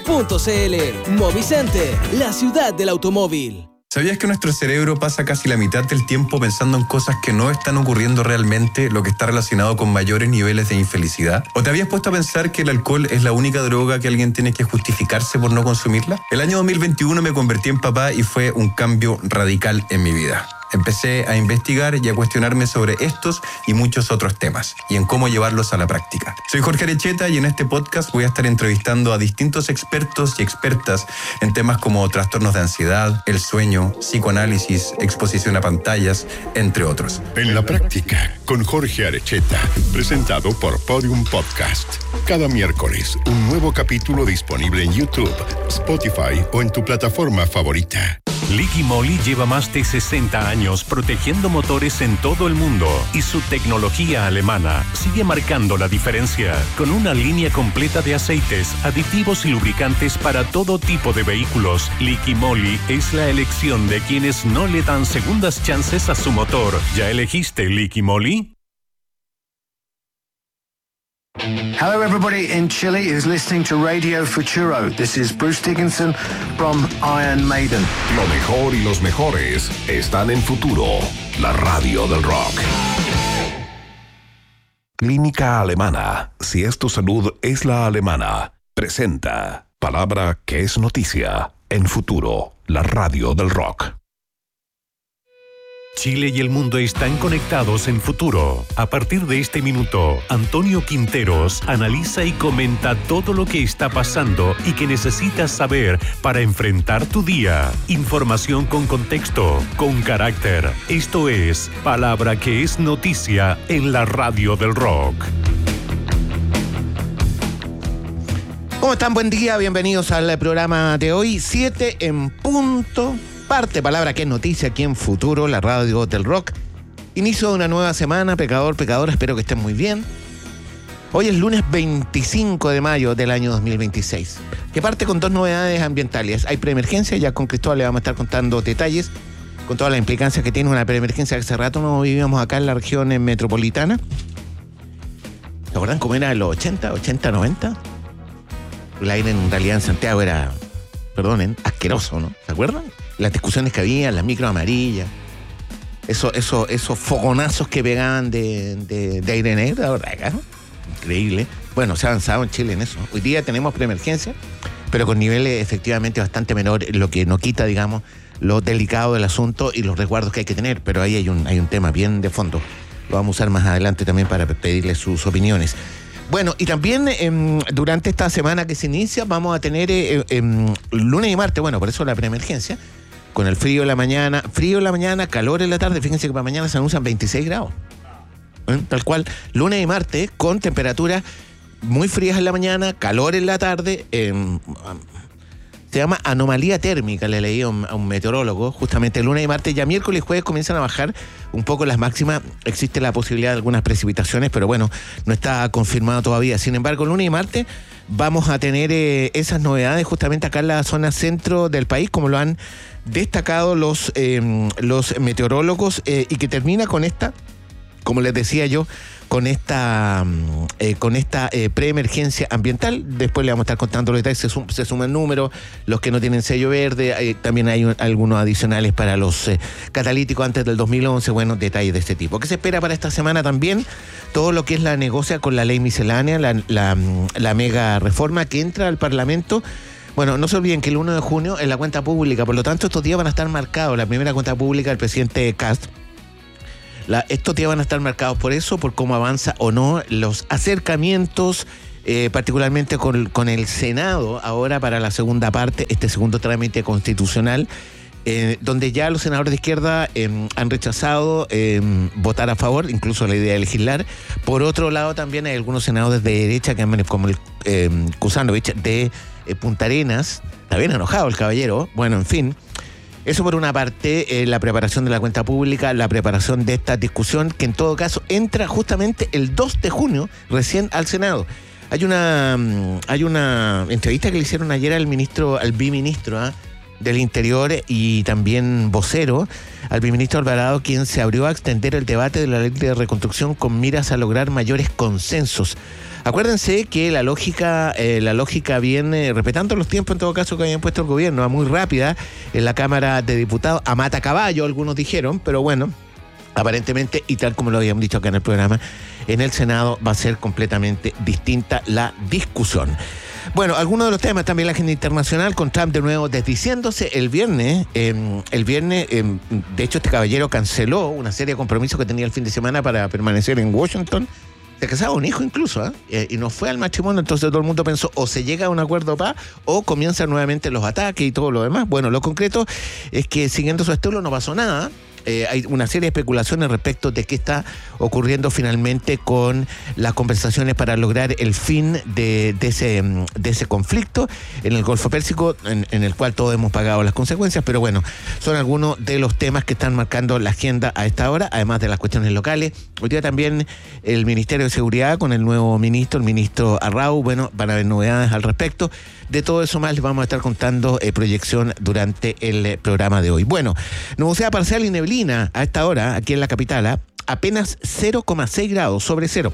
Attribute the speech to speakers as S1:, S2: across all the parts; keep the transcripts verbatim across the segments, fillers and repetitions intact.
S1: punto c l. Movicenter, la ciudad del automóvil.
S2: ¿Sabías que nuestro cerebro pasa casi la mitad del tiempo pensando en cosas que no están ocurriendo realmente, lo que está relacionado con mayores niveles de infelicidad? ¿O te habías puesto a pensar que el alcohol es la única droga que alguien tiene que justificarse por no consumirla? El año dos mil veintiuno me convertí en papá y fue un cambio radical en mi vida. Empecé a investigar y a cuestionarme sobre estos y muchos otros temas y en cómo llevarlos a la práctica. Soy Jorge Arecheta y en este podcast voy a estar entrevistando a distintos expertos y expertas en temas como trastornos de ansiedad, el sueño, psicoanálisis, exposición a pantallas, entre otros.
S3: En la práctica, con Jorge Arecheta, presentado por Podium Podcast. Cada miércoles, un nuevo capítulo disponible en YouTube, Spotify o en tu plataforma favorita.
S4: Liqui Moly lleva más de sesenta años protegiendo motores en todo el mundo y su tecnología alemana sigue marcando la diferencia con una línea completa de aceites, aditivos y lubricantes para todo tipo de vehículos. Liqui Moly es la elección de quienes no le dan segundas chances a su motor. ¿Ya elegiste Liqui Moly?
S5: Hello everybody in Chile who's listening to Radio Futuro. This is Bruce Dickinson from Iron Maiden.
S3: Lo mejor y los mejores están en Futuro, la radio del rock. Clínica Alemana. Si es tu salud, es la alemana. Presenta palabra que es noticia en Futuro, la radio del rock.
S4: Chile y el mundo están conectados en Futuro. A partir de este minuto, Antonio Quinteros analiza y comenta todo lo que está pasando y que necesitas saber para enfrentar tu día. Información con contexto, con carácter. Esto es Palabra que es noticia en la radio del rock.
S6: ¿Cómo están? Buen día, bienvenidos al programa de hoy, siete en punto. Parte palabra que es noticia aquí en Futuro, la radio del rock. Inicio de una nueva semana, pecador, pecadora, espero que estén muy bien. Hoy es lunes veinticinco de mayo del año dos mil veintiséis, que parte con dos novedades ambientales. Hay preemergencia, ya con Cristóbal le vamos a estar contando detalles, con todas las implicancias que tiene una preemergencia que hace rato no vivíamos acá en la región metropolitana. ¿Se acuerdan cómo era en los ochenta, ochenta, noventa? El aire en realidad en Santiago era, perdonen, asqueroso, ¿no? ¿Se acuerdan? Las discusiones que había, las micros amarillas, eso, eso, esos fogonazos que pegaban de, de, de aire negro, la verdad, ¿no? Increíble. Bueno, se ha avanzado en Chile en eso. Hoy día tenemos preemergencia, pero con niveles efectivamente bastante menores, lo que no quita, digamos, lo delicado del asunto y los resguardos que hay que tener, pero ahí hay un, hay un tema bien de fondo. Lo vamos a usar más adelante también para pedirle sus opiniones. Bueno, y también eh, durante esta semana que se inicia vamos a tener eh, eh, lunes y martes, bueno, por eso la preemergencia, con el frío en la mañana, frío en la mañana, calor en la tarde. Fíjense que para mañana se anuncian veintiséis grados. ¿Eh? Tal cual, lunes y martes con temperaturas muy frías en la mañana, calor en la tarde. Eh, se llama anomalía térmica, le leí a un, a un meteorólogo, justamente lunes y martes. Ya miércoles y jueves comienzan a bajar un poco las máximas. Existe la posibilidad de algunas precipitaciones, pero bueno, no está confirmado todavía. Sin embargo, lunes y martes vamos a tener eh, esas novedades justamente acá en la zona centro del país, como lo han destacado los, eh, los meteorólogos, eh, y que termina con esta, como les decía yo, con esta eh, con esta eh, preemergencia ambiental. Después le vamos a estar contando los detalles, se, sum, se suman números, los que no tienen sello verde, eh, también hay un, algunos adicionales para los eh, catalíticos antes del dos mil once, bueno, detalles de este tipo. ¿Qué se espera para esta semana también? Todo lo que es la negocia con la ley miscelánea, la, la, la mega reforma que entra al Parlamento. Bueno, no se olviden que el uno de junio es la cuenta pública, por lo tanto estos días van a estar marcados, la primera cuenta pública del presidente Kast. La, estos días van a estar marcados por eso, por cómo avanza o no los acercamientos, eh, particularmente con, con el Senado, ahora para la segunda parte, este segundo trámite constitucional, eh, donde ya los senadores de izquierda eh, han rechazado eh, votar a favor, incluso la idea de legislar. Por otro lado, también hay algunos senadores de derecha, que han, como el eh, Kusanovich de eh, Punta Arenas, está bien enojado el caballero, bueno, en fin. Eso por una parte, eh, la preparación de la cuenta pública, la preparación de esta discusión, que en todo caso entra justamente el dos de junio recién al Senado. Hay una hay una entrevista que le hicieron ayer al ministro, al biministro, ¿eh? del Interior y también vocero al ministro Alvarado, quien se abrió a extender el debate de la ley de reconstrucción con miras a lograr mayores consensos. Acuérdense que la lógica eh, la lógica viene respetando los tiempos, en todo caso, que había impuesto el gobierno, a muy rápida en la Cámara de Diputados, a mata caballo, algunos dijeron, pero bueno, aparentemente, y tal como lo habíamos dicho acá en el programa, en el Senado va a ser completamente distinta la discusión. Bueno, algunos de los temas, también la agenda internacional, con Trump de nuevo desdiciéndose. El viernes, eh, el viernes, eh, de hecho, este caballero canceló una serie de compromisos que tenía el fin de semana para permanecer en Washington. Se casaba un hijo incluso, ¿eh? Eh, y no fue al matrimonio, entonces todo el mundo pensó o se llega a un acuerdo de paz o comienzan nuevamente los ataques y todo lo demás. Bueno, lo concreto es que siguiendo su estilo no pasó nada. Eh, hay una serie de especulaciones respecto de qué está ocurriendo finalmente con las conversaciones para lograr el fin de, de, ese, de ese conflicto en el Golfo Pérsico, en, en el cual todos hemos pagado las consecuencias, pero bueno, son algunos de los temas que están marcando la agenda a esta hora, además de las cuestiones locales. Hoy día también el Ministerio de Seguridad con el nuevo ministro, el ministro Arrau, bueno, van a haber novedades al respecto. De todo eso más les vamos a estar contando eh, proyección durante el eh, programa de hoy. Bueno, nubosidad parcial y neblina a esta hora, aquí en la capital, ¿eh? Apenas cero coma seis grados sobre cero.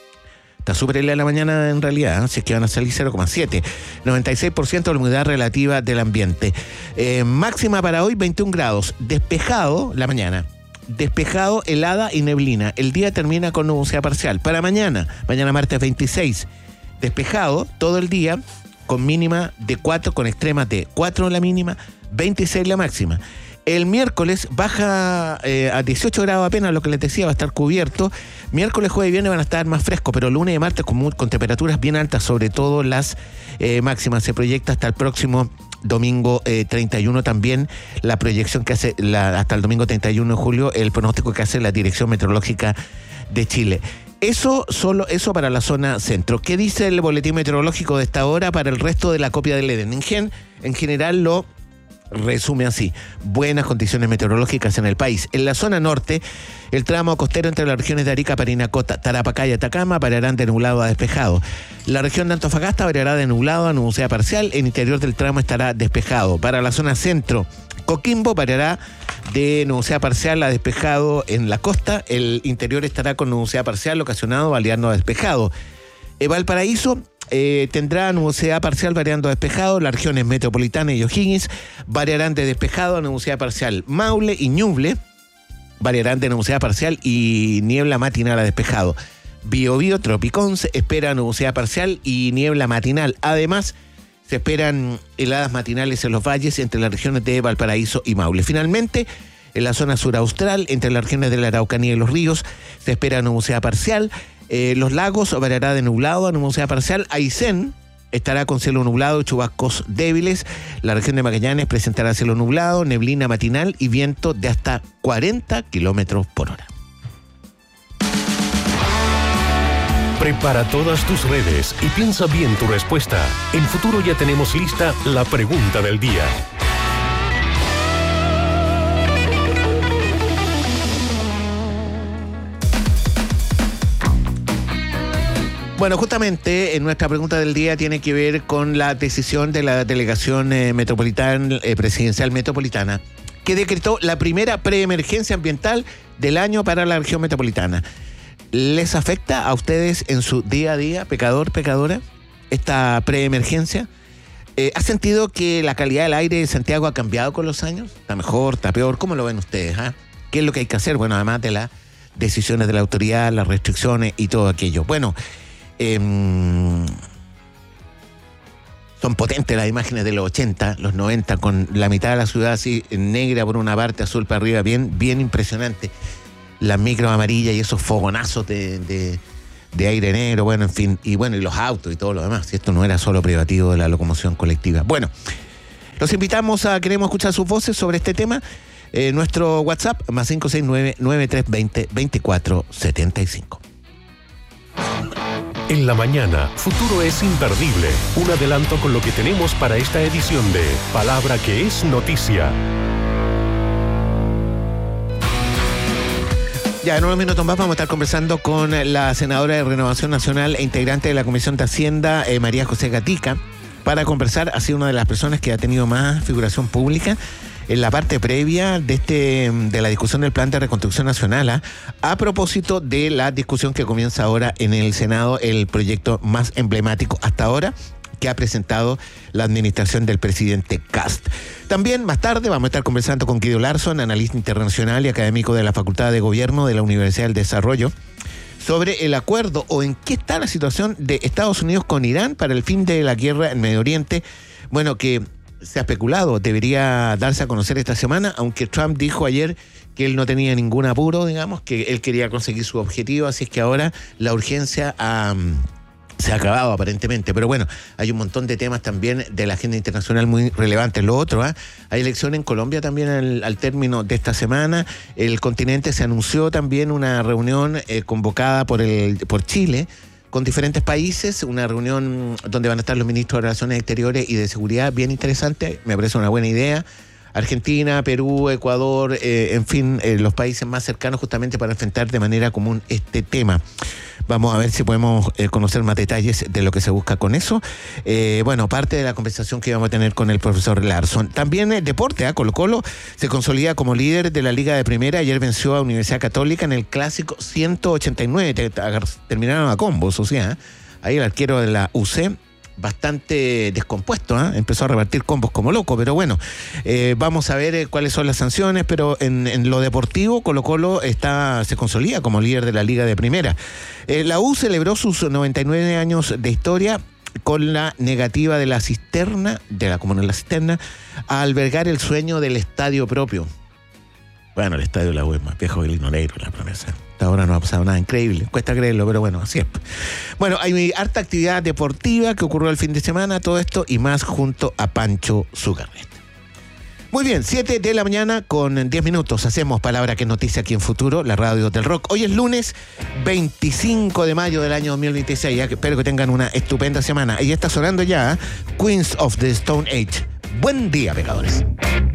S6: Está súper helada la mañana en realidad, ¿eh? Si es que van a salir cero coma siete. noventa y seis por ciento de la humedad relativa del ambiente. Eh, máxima para hoy veintiún grados. Despejado la mañana. Despejado, helada y neblina. El día termina con nubosidad parcial. Para mañana, mañana martes veintiséis. Despejado todo el día, con mínima de cuatro, con extremas de cuatro la mínima, veintiséis la máxima. El miércoles baja eh, a dieciocho grados apenas, lo que les decía, va a estar cubierto. Miércoles, jueves y viernes van a estar más frescos, pero lunes y martes con, con temperaturas bien altas, sobre todo las eh, máximas. Se proyecta hasta el próximo domingo eh, treinta y uno también la proyección que hace, la, hasta el domingo treinta y uno de julio, el pronóstico que hace la Dirección Meteorológica de Chile. Eso solo eso para la zona centro. ¿Qué dice el boletín meteorológico de esta hora para el resto de la copia del Edén? En, gen, en general lo resume así: buenas condiciones meteorológicas en el país. En la zona norte, el tramo costero entre las regiones de Arica, Parinacota, Tarapacá y Atacama variarán de nublado a despejado. La región de Antofagasta variará de nublado a nubosidad parcial. El interior del tramo estará despejado. Para la zona centro, Coquimbo variará de nubosidad parcial a despejado en la costa. El interior estará con nubosidad parcial ocasionado variando a despejado. Eh, Valparaíso eh, tendrá nubosidad parcial variando a despejado. Las regiones metropolitana y O'Higgins variarán de despejado a nubosidad parcial. Maule y Ñuble variarán de nubosidad parcial y niebla matinal a despejado. Biobío, Tropicón se espera nubosidad parcial y niebla matinal. Además, se esperan heladas matinales en los valles entre las regiones de Valparaíso y Maule. Finalmente, en la zona sur austral, entre las regiones de la Araucanía y los ríos, se espera nubosidad parcial. Eh, los lagos variará de nublado a nubosidad parcial. Aysén estará con cielo nublado y chubascos débiles. La región de Magallanes presentará cielo nublado, neblina matinal y viento de hasta cuarenta kilómetros por hora.
S4: Prepara todas tus redes y piensa bien tu respuesta. En Futuro ya tenemos lista la pregunta del día.
S6: Bueno, justamente en nuestra pregunta del día tiene que ver con la decisión de la delegación eh, metropolitana, eh, presidencial metropolitana, que decretó la primera preemergencia ambiental del año para la región metropolitana. ¿Les afecta a ustedes en su día a día, pecador, pecadora, esta preemergencia? Eh, ¿Ha sentido que la calidad del aire de Santiago ha cambiado con los años? ¿Está mejor, está peor? ¿Cómo lo ven ustedes? ¿Ah? ¿Qué es lo que hay que hacer? Bueno, además de las decisiones de la autoridad, las restricciones y todo aquello. Bueno, eh, son potentes las imágenes de los ochenta, los noventa, con la mitad de la ciudad así negra por una parte, azul para arriba, bien, bien impresionante. Las micros amarillas y esos fogonazos de, de, de aire negro, bueno, en fin, y bueno, y los autos y todo lo demás. Si esto no era solo privativo de la locomoción colectiva. Bueno, los invitamos a, queremos escuchar sus voces sobre este tema. Eh, nuestro WhatsApp, más cinco seis nueve, nueve tres dos cero, veinticuatro setenta y cinco.
S4: En la mañana, Futuro es imperdible. Un adelanto con lo que tenemos para esta edición de Palabra que es Noticia.
S6: Ya en unos minutos más vamos a estar conversando con la senadora de Renovación Nacional e integrante de la Comisión de Hacienda, eh, María José Gatica, para conversar. Ha sido una de las personas que ha tenido más figuración pública en la parte previa de este de la discusión del Plan de Reconstrucción Nacional, ¿eh? a propósito de la discusión que comienza ahora en el Senado, el proyecto más emblemático hasta ahora que ha presentado la administración del presidente Kast. También más tarde vamos a estar conversando con Guido Larsson, analista internacional y académico de la Facultad de Gobierno de la Universidad del Desarrollo, sobre el acuerdo o en qué está la situación de Estados Unidos con Irán para el fin de la guerra en Medio Oriente. Bueno, que se ha especulado, debería darse a conocer esta semana, aunque Trump dijo ayer que él no tenía ningún apuro, digamos, que él quería conseguir su objetivo, así es que ahora la urgencia ha, se ha acabado aparentemente. Pero bueno, hay un montón de temas también de la agenda internacional muy relevantes. Lo otro, ¿eh? hay elección en Colombia también al, al término de esta semana. El continente se anunció también una reunión eh, convocada por, el, por Chile, con diferentes países, una reunión donde van a estar los ministros de Relaciones Exteriores y de Seguridad, bien interesante, me parece una buena idea. Argentina, Perú, Ecuador, eh, en fin, eh, los países más cercanos justamente para enfrentar de manera común este tema. Vamos a ver si podemos eh, conocer más detalles de lo que se busca con eso. Eh, bueno, parte de la conversación que vamos a tener con el profesor Larsson. También el deporte, ¿eh? Colo Colo se consolida como líder de la Liga de Primera. Ayer venció a Universidad Católica en el clásico ciento ochenta y nueve. Te, te, terminaron a combos, o sea, ahí el arquero de la U C, bastante descompuesto, ¿eh? empezó a repartir combos como loco, pero bueno, eh, vamos a ver eh, cuáles son las sanciones, pero en, en lo deportivo Colo Colo está, se consolida como líder de la Liga de Primera. Eh, la U celebró sus noventa y nueve años de historia con la negativa de la cisterna, de la comuna de la cisterna, a albergar el sueño del estadio propio. Bueno, el estadio de la U es más viejo que el Hino Negro, la promesa. Hasta ahora no ha pasado nada increíble, cuesta creerlo, pero bueno, así es. Bueno, hay harta actividad deportiva que ocurrió el fin de semana, todo esto y más junto a Pancho Zucarret. Muy bien, siete de la mañana con diez minutos. Hacemos Palabra que es Noticia aquí en Futuro, la radio del rock. Hoy es lunes veinticinco de mayo del año dos mil veintiséis. Ya que espero que tengan una estupenda semana. Ahí está sonando ya Queens of the Stone Age. Buen día, pecadores.